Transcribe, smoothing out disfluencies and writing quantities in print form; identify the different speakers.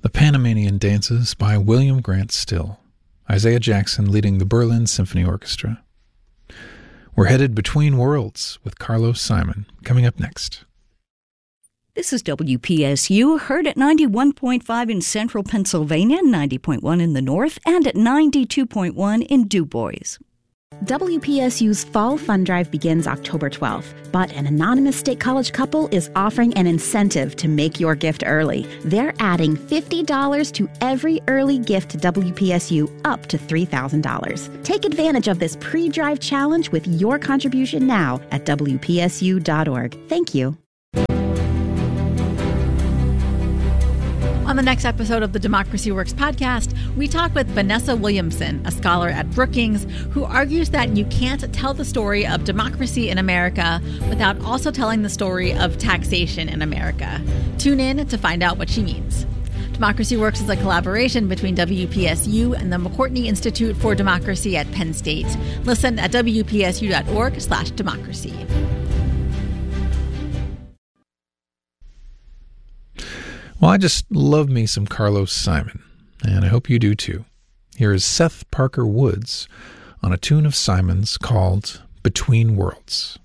Speaker 1: The Panamanian Dances by William Grant Still. Isaiah Jackson leading the Berlin Symphony Orchestra. We're headed between worlds with Carlos Simon, coming up next.
Speaker 2: This is WPSU, heard at 91.5 in central Pennsylvania, 90.1 in the north, and at 92.1 in Du Bois.
Speaker 3: WPSU's Fall Fund Drive begins October 12th, but an anonymous State College couple is offering an incentive to make your gift early. They're adding $50 to every early gift to WPSU up to $3,000. Take advantage of this pre-drive challenge with your contribution now at WPSU.org. Thank you.
Speaker 4: On the next episode of the Democracy Works podcast, we talk with Vanessa Williamson, a scholar at Brookings, who argues that you can't tell the story of democracy in America without also telling the story of taxation in America. Tune in to find out what she means. Democracy Works is a collaboration between WPSU and the McCourtney Institute for Democracy at Penn State. Listen at wpsu.org/democracy.
Speaker 1: Well, I just love me some Carlos Simon, and I hope you do too. Here is Seth Parker Woods on a tune of Simon's called Between Worlds.